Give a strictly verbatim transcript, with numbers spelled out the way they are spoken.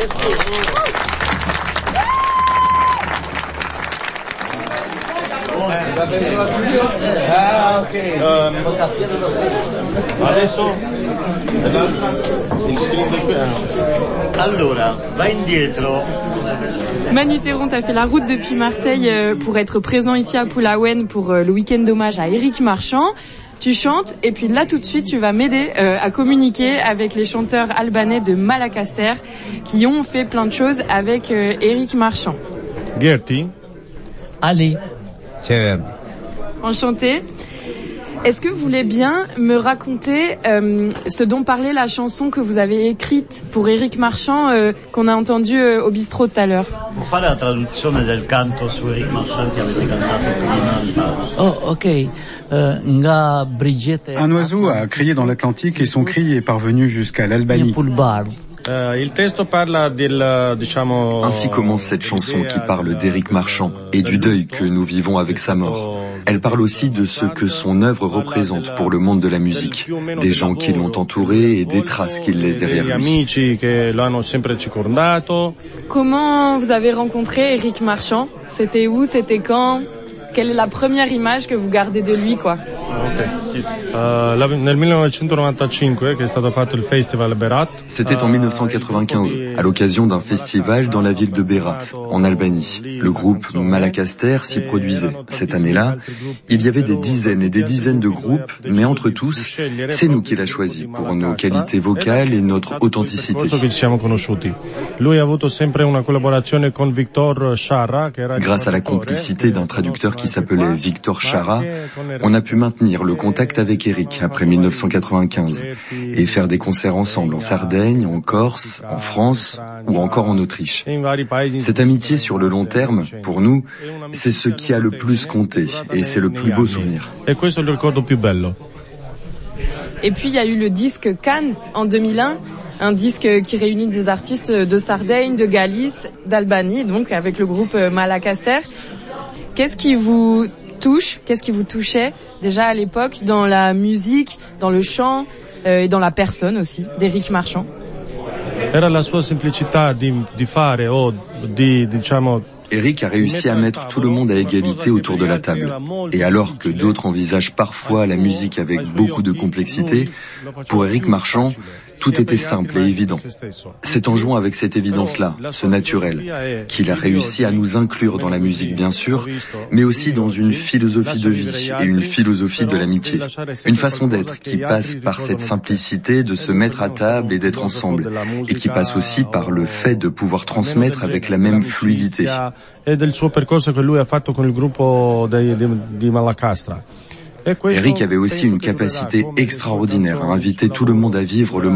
Ah, ok. Um, adesso il secondo qui. Allora, va indietro. Manu Théron, t'as fait la route depuis Marseille pour être présent ici à Pulawen pour le week-end d'hommage à Éric Marchand. Tu chantes et puis là tout de suite tu vas m'aider euh, à communiquer avec les chanteurs albanais de Malacaster qui ont fait plein de choses avec euh, Éric Marchand. Gerti? Ali. Enchanté. Est-ce que vous voulez bien me raconter euh, ce dont parlait la chanson que vous avez écrite pour Éric Marchand euh, qu'on a entendu euh, au bistrot tout à l'heure? Può fare la traduzione del canto su Éric Marchand che avete cantato prima? Oh, ok. Uh, nga Brigitte. Un oiseau a crié dans l'Atlantique et son cri est parvenu jusqu'à l'Albanie. Ainsi commence cette chanson qui parle d'Éric Marchand et du deuil que nous vivons avec sa mort. Elle parle aussi de ce que son œuvre représente pour le monde de la musique, des gens qui l'ont entouré et des traces qu'il laisse derrière lui. Comment vous avez rencontré Éric Marchand? C'était où? C'était quand? Quelle est la première image que vous gardez de lui, quoi? C'était en mille neuf cent quatre-vingt-quinze, à l'occasion d'un festival dans la ville de Berat, en Albanie. Le groupe Malacaster s'y produisait. Cette année-là, il y avait des dizaines et des dizaines de groupes, mais entre tous, c'est nous qui l'a choisi pour nos qualités vocales et notre authenticité. Grâce à la complicité d'un traducteur qui s'appelait Victor Chara, on a pu maintenir le contact avec Éric après mille neuf cent quatre-vingt-quinze et faire des concerts ensemble en Sardaigne, en Corse, en France ou encore en Autriche. Cette amitié sur le long terme, pour nous, c'est ce qui a le plus compté et c'est le plus beau souvenir. Et puis il y a eu le disque Cannes en deux mille un, un disque qui réunit des artistes de Sardaigne, de Galice, d'Albanie, donc avec le groupe Malacaster. Qu'est-ce qui vous touche, qu'est-ce qui vous touchait déjà à l'époque dans la musique, dans le chant euh, et dans la personne aussi d'Éric Marchand? Era la sua semplicità di, di fare o di, diciamo, Éric a réussi à mettre tout le monde à égalité autour de la table. Et alors que d'autres envisagent parfois la musique avec beaucoup de complexité, pour Éric Marchand, tout était simple et évident. C'est en jouant avec cette évidence-là, ce naturel, qu'il a réussi à nous inclure dans la musique bien sûr, mais aussi dans une philosophie de vie et une philosophie de l'amitié. Une façon d'être qui passe par cette simplicité de se mettre à table et d'être ensemble, et qui passe aussi par le fait de pouvoir transmettre avec la même fluidité. Éric avait aussi une capacité extraordinaire à inviter tout le monde à vivre le